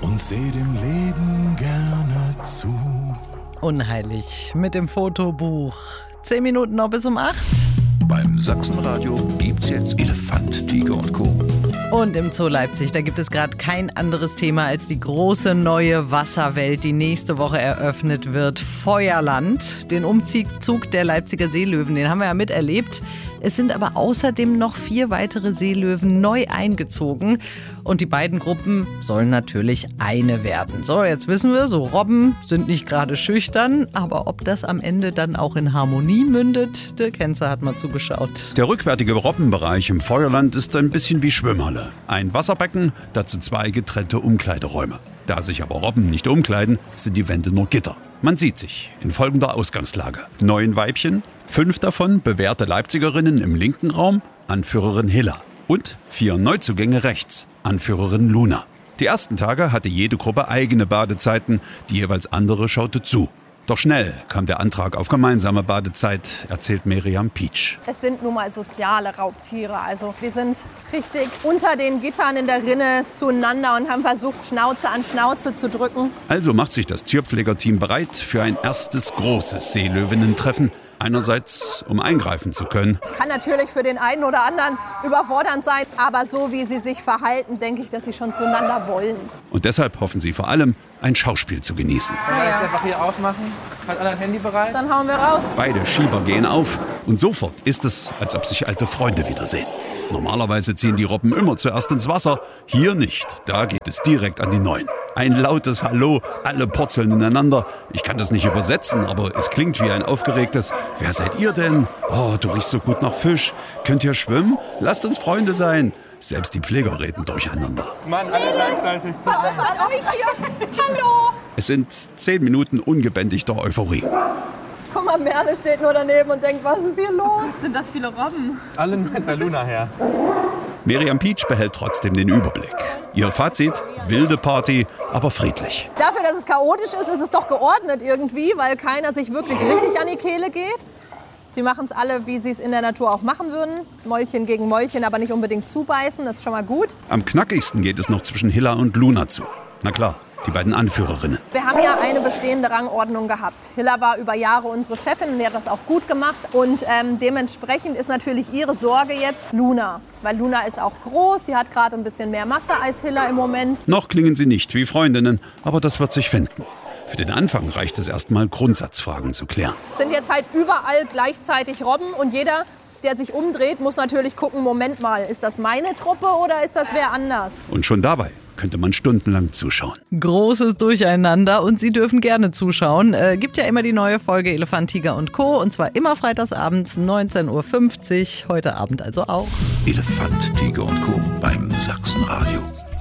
und seh dem Leben gerne zu. Unheilig mit dem Fotobuch. 10 Minuten noch bis um 8. Beim Sachsenradio gibt's jetzt Elefant, Tiger und Co. Und im Zoo Leipzig, da gibt es gerade kein anderes Thema als die große neue Wasserwelt, die nächste Woche eröffnet wird. Feuerland, den Umzug der Leipziger Seelöwen, den haben wir ja miterlebt. Es sind aber außerdem noch 4 weitere Seelöwen neu eingezogen. Und die beiden Gruppen sollen natürlich eine werden. So, jetzt wissen wir, so Robben sind nicht gerade schüchtern. Aber ob das am Ende dann auch in Harmonie mündet, der Kenzer hat mal zugeschaut. Der rückwärtige Robbenbereich im Feuerland ist ein bisschen wie Schwimmhalle. Ein Wasserbecken, dazu 2 getrennte Umkleideräume. Da sich aber Robben nicht umkleiden, sind die Wände nur Gitter. Man sieht sich in folgender Ausgangslage. 9 Weibchen, 5 davon bewährte Leipzigerinnen im linken Raum, Anführerin Hilla. Und 4 Neuzugänge rechts, Anführerin Luna. Die ersten Tage hatte jede Gruppe eigene Badezeiten, die jeweils andere schaute zu. Doch schnell kam der Antrag auf gemeinsame Badezeit, erzählt Miriam Pietsch. Es sind nun mal soziale Raubtiere. Also wir sind richtig unter den Gittern in der Rinne zueinander und haben versucht, Schnauze an Schnauze zu drücken. Also macht sich das Tierpflegerteam bereit für ein erstes großes Seelöwinnen-Treffen. Einerseits, um eingreifen zu können. Es kann natürlich für den einen oder anderen überfordernd sein, aber so wie sie sich verhalten, denke ich, dass sie schon zueinander wollen. Und deshalb hoffen sie vor allem, ein Schauspiel zu genießen. Wenn wir jetzt einfach hier ausmachen, hat alle ein Handy bereit? Dann hauen wir raus. Beide Schieber gehen auf und sofort ist es, als ob sich alte Freunde wiedersehen. Normalerweise ziehen die Robben immer zuerst ins Wasser, hier nicht. Da geht es direkt an die Neuen. Ein lautes Hallo, alle purzeln ineinander. Ich kann das nicht übersetzen, aber es klingt wie ein aufgeregtes „Wer seid ihr denn? Oh, du riechst so gut nach Fisch. Könnt ihr schwimmen? Lasst uns Freunde sein." Selbst die Pfleger reden durcheinander. Mann, alle gleichzeitig zusammen. Was ist mit euch hier? Hallo! Es sind 10 Minuten ungebändigter Euphorie. Guck mal, Merle steht nur daneben und denkt, was ist hier los? Was sind das viele Robben? Alle nur hinter Luna her. Miriam Pietsch behält trotzdem den Überblick. Ihr Fazit: wilde Party, aber friedlich. Dafür, dass es chaotisch ist, ist es doch geordnet irgendwie, weil keiner sich wirklich richtig an die Kehle geht. Sie machen es alle, wie sie es in der Natur auch machen würden. Mäulchen gegen Mäulchen, aber nicht unbedingt zubeißen, das ist schon mal gut. Am knackigsten geht es noch zwischen Hilla und Luna zu. Na klar, die beiden Anführerinnen. Wir haben ja eine bestehende Rangordnung gehabt. Hilla war über Jahre unsere Chefin und die hat das auch gut gemacht. Und dementsprechend ist natürlich ihre Sorge jetzt Luna. Weil Luna ist auch groß, die hat gerade ein bisschen mehr Masse als Hilla im Moment. Noch klingen sie nicht wie Freundinnen, aber das wird sich finden. Für den Anfang reicht es erstmal, Grundsatzfragen zu klären. Es sind jetzt halt überall gleichzeitig Robben und jeder, der sich umdreht, muss natürlich gucken, Moment mal, ist das meine Truppe oder ist das wer anders? Und schon dabei könnte man stundenlang zuschauen. Großes Durcheinander und Sie dürfen gerne zuschauen. Gibt ja immer die neue Folge Elefant, Tiger und Co. Und zwar immer freitagsabends 19:50 Uhr. Heute Abend also auch. Elefant, Tiger und Co. beim Sachsenradio.